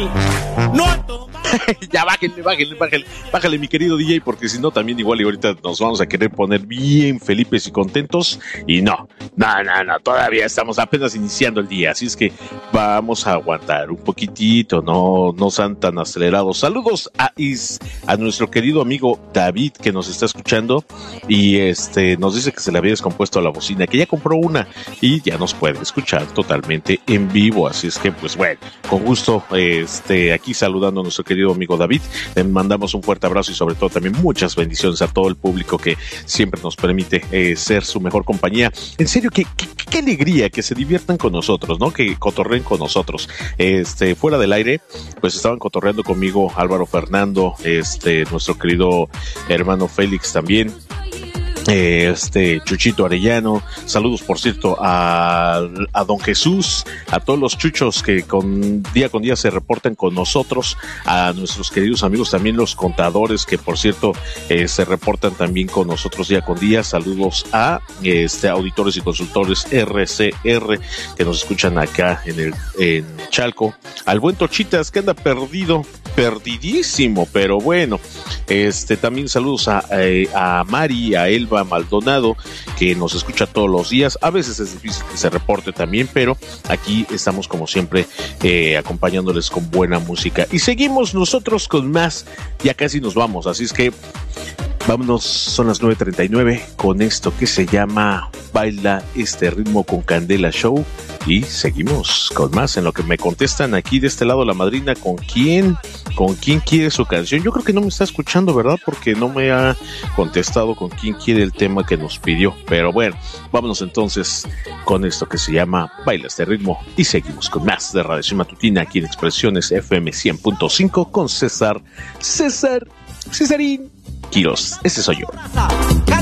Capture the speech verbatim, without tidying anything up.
No toma. Ya bájenle, bájenle, bájenle, bájale mi querido D J, porque si no también igual y ahorita nos vamos a querer poner bien felices y contentos, y no, no, no, no, todavía estamos apenas iniciando el día, así es que vamos a aguantar un poquitito, no, no sean tan acelerados. Saludos a Is, a nuestro querido amigo David, que nos está escuchando, y este, nos dice que se le había descompuesto la bocina, que ya compró una, y ya nos puede escuchar totalmente en vivo, así es que pues bueno, con gusto, este, aquí saludando a nuestro querido amigo David, le mandamos un fuerte abrazo y sobre todo también muchas bendiciones a todo el público que siempre nos permite eh, ser su mejor compañía. En serio, qué, qué, qué alegría que se diviertan con nosotros, ¿no? Que cotorreen con nosotros. Este, fuera del aire, pues estaban cotorreando conmigo Álvaro Fernando, este, nuestro querido hermano Félix también. Este Chuchito Arellano, saludos por cierto a, a Don Jesús, a todos los chuchos que con día con día se reportan con nosotros, a nuestros queridos amigos también los contadores que por cierto eh, se reportan también con nosotros día con día. Saludos a este auditores y consultores R C R que nos escuchan acá en el en Chalco, al buen Tochitas que anda perdido, perdidísimo, pero bueno, este también saludos a, a, a Mari, a Elba Maldonado, que nos escucha todos los días. A veces es difícil que se reporte también, pero aquí estamos como siempre eh, acompañándoles con buena música. Y seguimos nosotros con más, ya casi nos vamos, así es que vámonos, son las nueve treinta y nueve con esto que se llama Baila este ritmo con Candela Show. Y seguimos con más en lo que me contestan aquí de este lado la madrina. ¿Con quién? ¿Con quién quiere su canción? Yo creo que no me está escuchando, ¿verdad? Porque no me ha contestado con quién quiere el tema que nos pidió. Pero bueno, vámonos entonces con esto que se llama Baila este ritmo. Y seguimos con más de Radiación Matutina aquí en Expresiones F M cien punto cinco con César, César, Cesarín Quiroz. Ese soy yo.